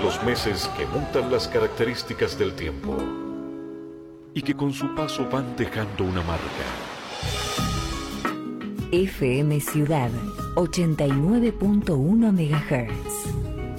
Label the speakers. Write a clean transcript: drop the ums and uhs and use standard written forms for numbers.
Speaker 1: los meses que mutan las características del tiempo y que con su paso van dejando una marca.
Speaker 2: FM Ciudad 89.1 MHz.